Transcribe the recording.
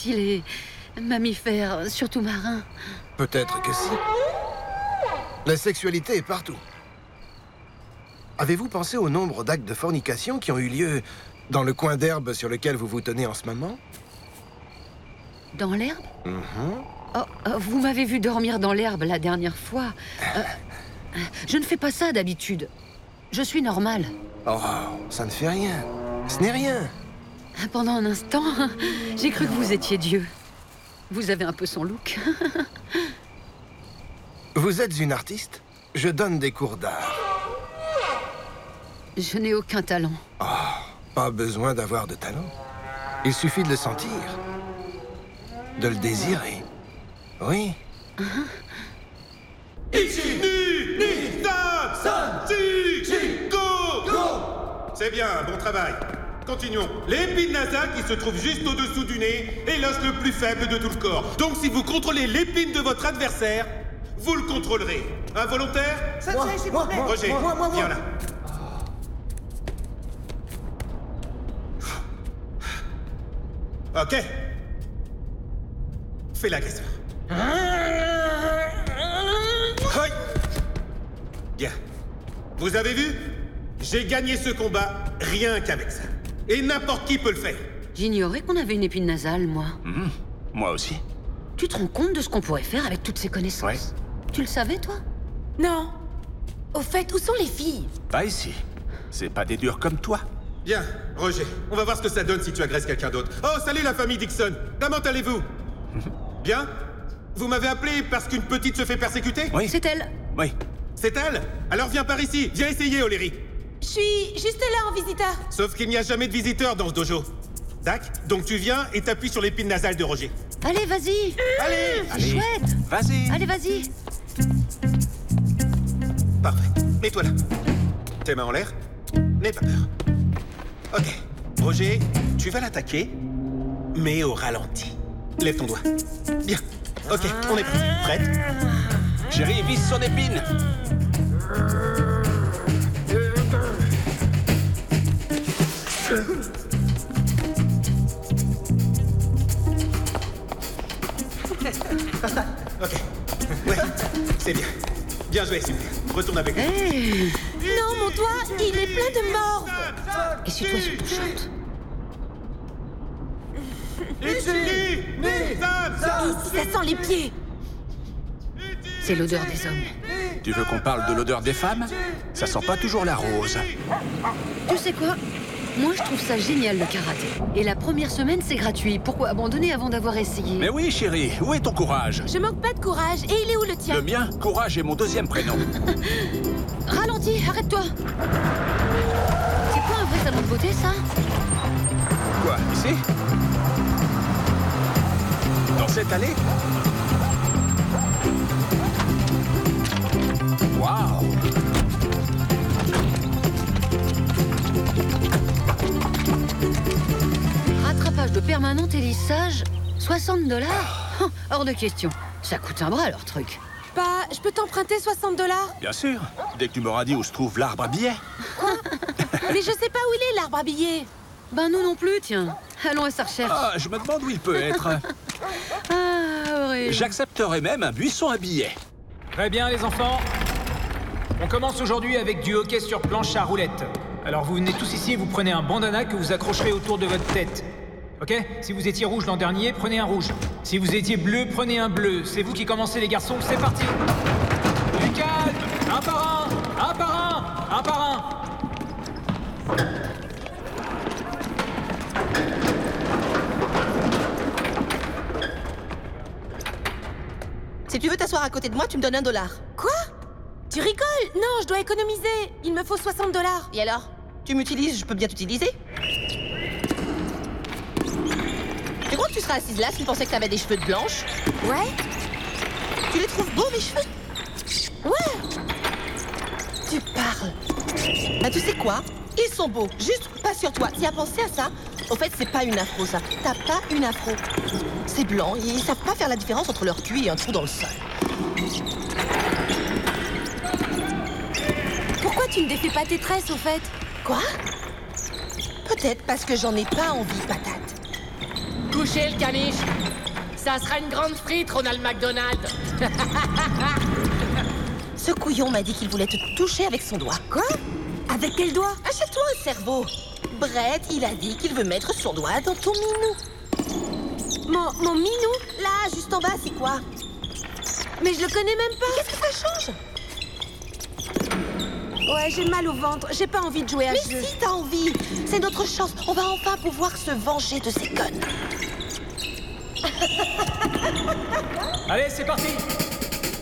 si les mammifères, surtout marins. Peut-être que si. La sexualité est partout. Avez-vous pensé au nombre d'actes de fornication qui ont eu lieu dans le coin d'herbe sur lequel vous vous tenez en ce moment? Dans l'herbe? Mhm. Oh, vous m'avez vu dormir dans l'herbe la dernière fois. Je ne fais pas ça d'habitude. Je suis normale. Oh, ça ne fait rien. Ce n'est rien. Pendant un instant, j'ai cru que vous étiez Dieu. Vous avez un peu son look. Vous êtes une artiste? Je donne des cours d'art. Je n'ai aucun talent. Oh, pas besoin d'avoir de talent. Il suffit de le sentir. De le désirer. Oui. Ichi, ni, san, si, go! C'est bien, bon travail. Continuons. L'épine nasale qui se trouve juste au-dessous du nez est l'os le plus faible de tout le corps. Donc si vous contrôlez l'épine de votre adversaire, vous le contrôlerez. Involontaire? Sensei, s'il vous plaît. Roger, viens là. Ok. Fais l'agresseur. Hoi. Bien. Vous avez vu? J'ai gagné ce combat rien qu'avec ça. Et n'importe qui peut le faire. J'ignorais qu'on avait une épine nasale, moi. Moi aussi. Tu te rends compte de ce qu'on pourrait faire avec toutes ces connaissances? Ouais. Tu le savais, toi? Non. Au fait, où sont les filles? Pas ici. C'est pas des durs comme toi. Bien, Roger, on va voir ce que ça donne si tu agresses quelqu'un d'autre. Oh, salut la famille Dixon. Comment allez-vous? Bien? Vous m'avez appelé parce qu'une petite se fait persécuter? Oui. C'est elle. Oui. C'est elle? Alors viens par ici, viens essayer, O'Leary. Je suis juste là en visiteur. Sauf qu'il n'y a jamais de visiteurs dans ce dojo. Dac, donc tu viens et t'appuies sur l'épine nasale de Roger. Allez, vas-y. Allez! C'est chouette. Vas-y. Allez, vas-y. Parfait, mets-toi là. Tes mains en l'air. N'aie pas peur. Ok, Roger, tu vas l'attaquer, mais au ralenti. Lève ton doigt. Bien. Ok, on est prêt. Prête? Chérie, vise son épine. Ok. Ouais, c'est bien. Bien joué, super. Retourne avec lui. Hey. Non, mon doigt, il est plein de morve. Et si toi, sur ton short? Ichi, ni, san, Ça sent les pieds. C'est l'odeur des hommes. Tu veux qu'on parle de l'odeur des femmes? Ça sent pas toujours la rose. Tu sais quoi? Moi, je trouve ça génial, le karaté. Et la première semaine, c'est gratuit. Pourquoi abandonner avant d'avoir essayé? Mais oui, chérie, où est ton courage? Je manque pas de courage. Et il est où le tien? Le mien, courage est mon deuxième prénom. Ralentis, arrête-toi. C'est pas un vrai salon de beauté, ça? Quoi, ici? Dans cette allée? Waouh! Rattrapage de permanente et lissage, 60 $? Hors de question. Ça coûte un bras, leur truc. Bah, je peux t'emprunter 60 $? Bien sûr. Dès que tu m'auras dit où se trouve l'arbre à billets. Mais je sais pas où il est, l'arbre à billets. Ben nous non plus, tiens. Allons à sa recherche. Ah, je me demande où il peut être. Ah, horrible. J'accepterais même un buisson à billets. Très bien, les enfants. On commence aujourd'hui avec du hockey sur planche à roulettes. Alors vous venez tous ici et vous prenez un bandana que vous accrocherez autour de votre tête. Ok? Si vous étiez rouge l'an dernier, prenez un rouge. Si vous étiez bleu, prenez un bleu. C'est vous qui commencez, les garçons. C'est parti. Du calme. Un par un. Un par un. Un par un. Si tu veux t'asseoir à côté de moi, tu me donnes $1. Quoi? Tu rigoles? Non, je dois économiser. Il me faut 60 $. Et alors? Tu m'utilises, je peux bien t'utiliser. Tu crois que tu seras assise là si tu pensais que t'avais des cheveux de blanche? Ouais? Tu les trouves beaux, mes cheveux? Ouais. Tu parles. Bah, tu sais quoi? Ils sont beaux, juste pas sur toi. Tu as pensé à ça? Au fait, c'est pas une afro, ça. T'as pas une afro. C'est blanc, ils savent pas faire la différence entre leur cul et un trou dans le sol. Pourquoi tu ne défais pas tes tresses, au fait? Quoi? Peut-être parce que j'en ai pas envie, patate. coucher, le caniche. Ça sera une grande frite, Ronald McDonald. Ce couillon m'a dit qu'il voulait te toucher avec son doigt. Quoi? Avec quel doigt? Achète-toi un cerveau. Brett, il a dit qu'il veut mettre son doigt dans ton minou. Mon minou? Là, juste en bas, c'est quoi? Mais je le connais même pas. Qu'est-ce que ça change? Ouais, j'ai mal au ventre. J'ai pas envie de jouer à Mais ce jeu. si t'as envie, c'est notre chance. On va enfin pouvoir se venger de ces connes. Allez, c'est parti.